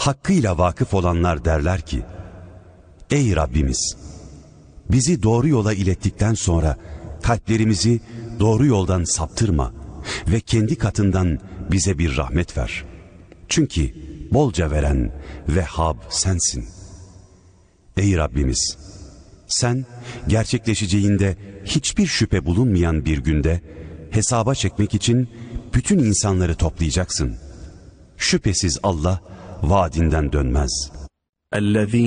hakkıyla vakıf olanlar derler ki, ey Rabbimiz! Bizi doğru yola ilettikten sonra kalplerimizi doğru yoldan saptırma ve kendi katından bize bir rahmet ver. Çünkü bolca veren Vehhab sensin. Ey Rabbimiz! Sen gerçekleşeceğinde hiçbir şüphe bulunmayan bir günde hesaba çekmek için bütün insanları toplayacaksın. Şüphesiz Allah vaadinden dönmez.